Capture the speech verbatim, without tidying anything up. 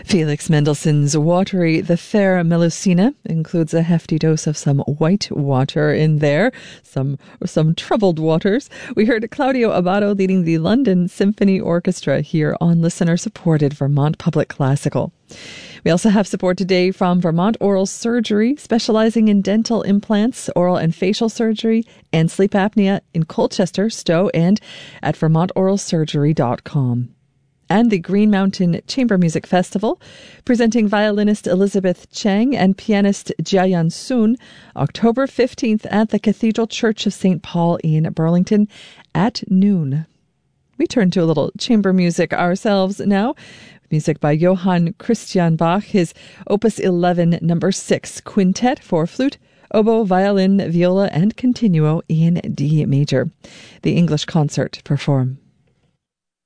Felix Mendelssohn's Watery, the Fair Melusina, includes a hefty dose of some white water in there, some some troubled waters. We heard Claudio Abbado leading the London Symphony Orchestra here on listener-supported Vermont Public Classical. We also have support today from Vermont Oral Surgery, specializing in dental implants, oral and facial surgery, and sleep apnea in Colchester, Stowe, and at vermont oral surgery dot com. And the Green Mountain Chamber Music Festival, presenting violinist Elizabeth Chang and pianist Jiayan Sun, October fifteenth at the Cathedral Church of Saint Paul in Burlington at noon. We turn to a little chamber music ourselves now. Music by Johann Christian Bach, his Opus eleven, number six, Quintet for flute, oboe, violin, viola, and continuo in D major. The English Concert perform.